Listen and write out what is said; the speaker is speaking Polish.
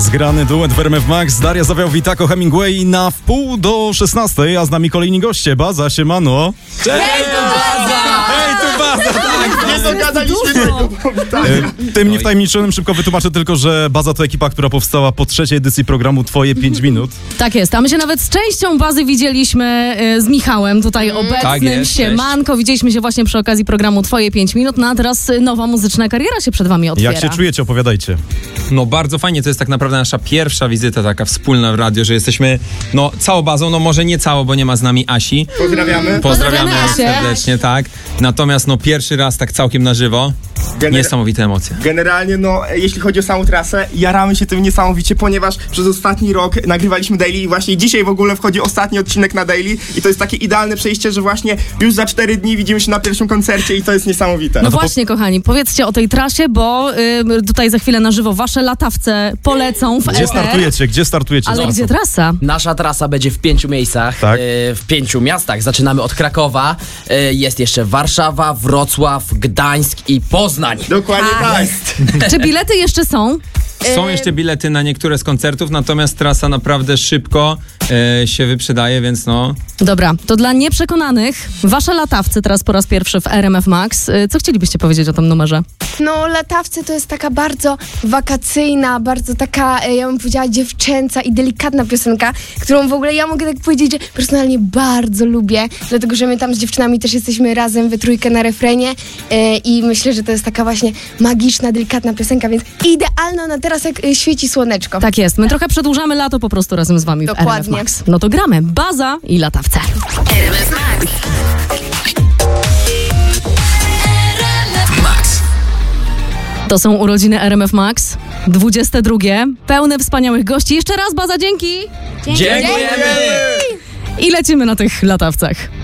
Zgrany duet w RMF Max. Daria Zawiał-Witako, Hemingway na wpół do 16, a z nami kolejni goście. Baza, siemano. Cześć, Baza! Hej, tu Baza! Tak, nie dogadaliśmy tego. Tym niewtajemniczonym szybko wytłumaczę tylko, że Baza to ekipa, która powstała po 3. edycji programu Twoje 5 minut. Tak jest, a my się nawet z częścią Bazy widzieliśmy z Michałem tutaj obecnym. Tak jest, Siemanko, widzieliśmy się właśnie przy okazji programu Twoje 5 minut, no a teraz nowa muzyczna kariera się przed wami otwiera. Jak się czujecie? Opowiadajcie. No bardzo fajnie, to jest tak naprawdę nasza pierwsza wizyta taka wspólna w radio, że jesteśmy całą bazą, może nie całą, bo nie ma z nami Asi. Pozdrawiamy. Pozdrawiamy Asię. serdecznie, tak. Natomiast pierwszy raz tak całkiem na żywo. Niesamowite emocje. Generalnie, jeśli chodzi o samą trasę, jaramy się tym niesamowicie, ponieważ przez ostatni rok nagrywaliśmy daily i właśnie dzisiaj w ogóle wchodzi ostatni odcinek na daily i to jest takie idealne przejście, że właśnie już za 4 dni widzimy się na pierwszym koncercie i to jest niesamowite. No właśnie, kochani, powiedzcie o tej trasie, bo tutaj za chwilę na żywo wasze latawce polecą w Gdzie startujecie? Gdzie startujecie? Ale gdzie trasa? Nasza trasa będzie w 5 miejscach, Tak. w 5 miastach. Zaczynamy od Krakowa, jest jeszcze Warszawa, Wrocław, Gdańsk i Poznań. Dokładnie tak. Czy bilety jeszcze są? Są jeszcze bilety na niektóre z koncertów, natomiast trasa naprawdę szybko się wyprzedaje, więc Dobra, to dla nieprzekonanych, wasze latawce teraz po raz pierwszy w RMF Max. Co chcielibyście powiedzieć o tym numerze? No, Latawcy to jest taka bardzo wakacyjna, bardzo taka, ja bym powiedziała, dziewczęca i delikatna piosenka, którą w ogóle ja mogę tak powiedzieć, że personalnie bardzo lubię, dlatego że my tam z dziewczynami też jesteśmy razem we trójkę na refrenie i myślę, że to jest taka właśnie magiczna, delikatna piosenka, więc idealna na teraz, jak świeci słoneczko. Tak jest, my trochę przedłużamy lato po prostu razem z wami w RMF Dokładnie. Max. No to gramy. Baza i latawce. RMF Max. To są urodziny RMF Max, 22. Pełne wspaniałych gości. Jeszcze raz Baza, dzięki! Dziękujemy! I lecimy na tych latawcach.